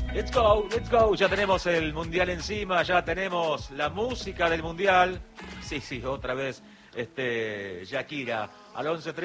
Let's go. Ya tenemos el Mundial encima, ya tenemos la música del Mundial. Sí, otra vez, Shakira. Al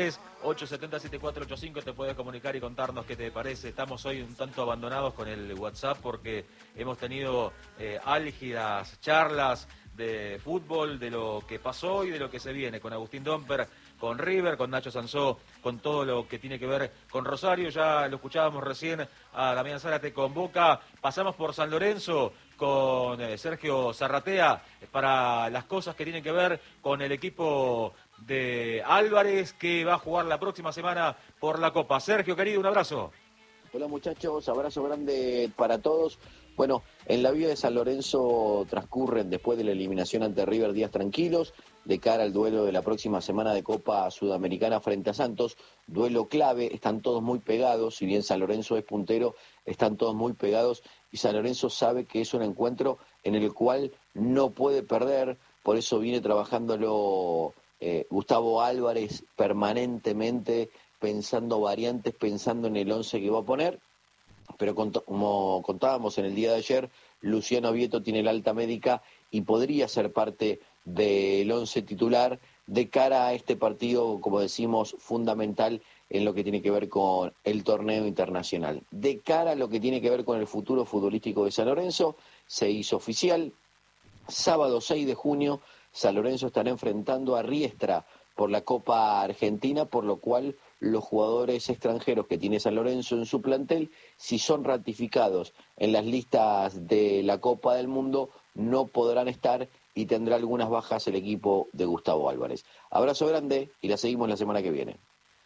11-3-870-7485 te puedes comunicar y contarnos qué te parece. Estamos hoy un tanto abandonados con el WhatsApp porque hemos tenido álgidas charlas de fútbol, de lo que pasó y de lo que se viene con Agustín Domper, con River, con Nacho Sansó, con todo lo que tiene que ver con Rosario. Ya lo escuchábamos recién a Damián Zárate con Boca. Pasamos por San Lorenzo con Sergio Zarratea para las cosas que tienen que ver con el equipo de Álvarez, que va a jugar la próxima semana por la Copa. Sergio, querido, un abrazo. Hola muchachos, abrazo grande para todos. Bueno, en la vida de San Lorenzo transcurren después de la eliminación ante River días tranquilos, de cara al duelo de la próxima semana de Copa Sudamericana frente a Santos, duelo clave, están todos muy pegados, si bien San Lorenzo es puntero, están todos muy pegados y San Lorenzo sabe que es un encuentro en el cual no puede perder, por eso viene trabajándolo Gustavo Álvarez permanentemente, pensando variantes, pensando en el 11 que va a poner, pero como contábamos en el día de ayer, Luciano Vieto tiene el alta médica y podría ser parte del 11 titular de cara a este partido, como decimos, fundamental en lo que tiene que ver con el torneo internacional. De cara a lo que tiene que ver con el futuro futbolístico de San Lorenzo, se hizo oficial, sábado 6 de junio, San Lorenzo estará enfrentando a Riestra por la Copa Argentina, por lo cual los jugadores extranjeros que tiene San Lorenzo en su plantel, si son ratificados en las listas de la Copa del Mundo, no podrán estar y tendrá algunas bajas el equipo de Gustavo Álvarez. Abrazo grande y la seguimos la semana que viene.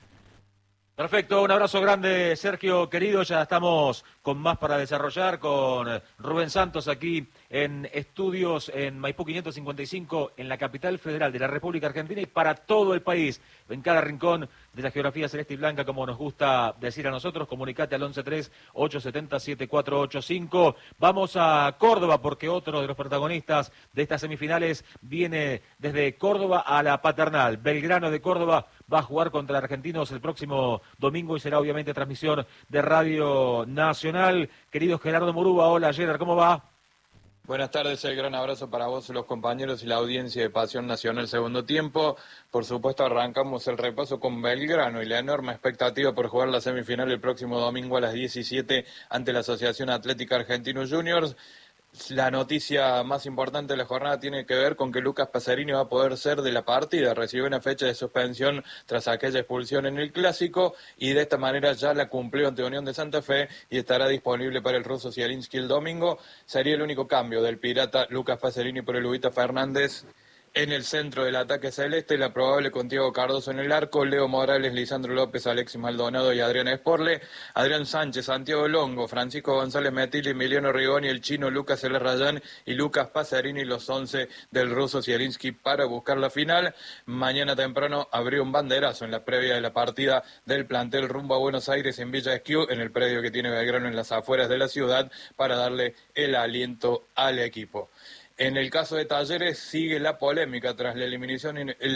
Perfecto, un abrazo grande, Sergio, querido. Ya estamos con más para desarrollar con Rubén Santos aquí en estudios en Maipú 555, en la capital federal de la República Argentina y para todo el país, en cada rincón de la geografía celeste y blanca, como nos gusta decir a nosotros. Comunicate al 11-3-870-7485. Vamos a Córdoba porque otro de los protagonistas de estas semifinales viene desde Córdoba a la Paternal. Belgrano de Córdoba va a jugar contra Argentinos el próximo domingo y será obviamente transmisión de Radio Nacional. Querido Gerardo Murúa, hola Gerard, ¿cómo va? Buenas tardes, el gran abrazo para vos, los compañeros y la audiencia de Pasión Nacional Segundo Tiempo. Por supuesto, arrancamos el repaso con Belgrano y la enorme expectativa por jugar la semifinal el próximo domingo a las 17 ante la Asociación Atlética Argentinos Juniors. La noticia más importante de la jornada tiene que ver con que Lucas Pacerini va a poder ser de la partida. Recibió una fecha de suspensión tras aquella expulsión en el Clásico y de esta manera ya la cumplió ante Unión de Santa Fe y estará disponible para el ruso Zielinski el domingo. Sería el único cambio del pirata Lucas Pacerini por el Ubita Fernández en el centro del ataque celeste, la probable con Thiago Cardoso en el arco, Leo Morales, Lisandro López, Alexis Maldonado y Adrián Esporle, Adrián Sánchez, Santiago Longo, Francisco González Metilli, Emiliano Rigoni, el chino Lucas El Rayán y Lucas Pacerini, los 11 del ruso Zielinski para buscar la final. Mañana temprano abrió un banderazo en la previa de la partida del plantel rumbo a Buenos Aires en Villa Esquiú, en el predio que tiene Belgrano en las afueras de la ciudad, para darle el aliento al equipo. En el caso de Talleres sigue la polémica tras la eliminación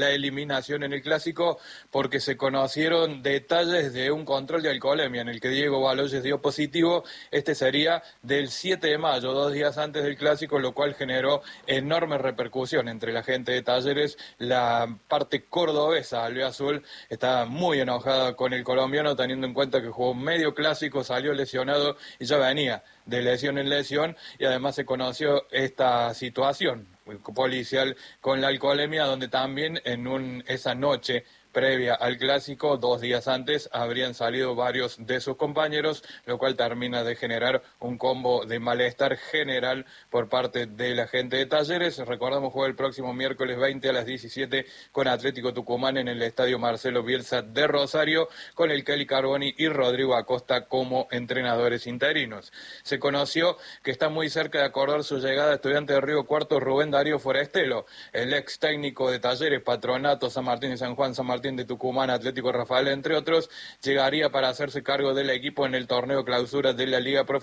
en el Clásico porque se conocieron detalles de un control de alcoholemia en el que Diego Baloyes dio positivo. Este sería del 7 de mayo, 2 días antes del Clásico, lo cual generó enorme repercusión entre la gente de Talleres. La parte cordobesa albiazul está muy enojada con el colombiano, teniendo en cuenta que jugó medio Clásico, salió lesionado y ya venía de lesión en lesión, y además se conoció esta situación policial con la alcoholemia, donde también esa noche previa al Clásico, 2 días antes, habrían salido varios de sus compañeros, lo cual termina de generar un combo de malestar general por parte de la gente de Talleres. Recordamos, juega el próximo miércoles 20 a las 17 con Atlético Tucumán en el Estadio Marcelo Bielsa de Rosario, con el Kelly Carboni y Rodrigo Acosta como entrenadores interinos. Se conoció que está muy cerca de acordar su llegada a Estudiante de Río Cuarto Rubén Darío Forestelo, el ex técnico de Talleres, Patronato, San Martín de San Juan, San Martín de Tucumán, Atlético Rafael, entre otros, llegaría para hacerse cargo del equipo en el torneo clausura de la Liga Profesional.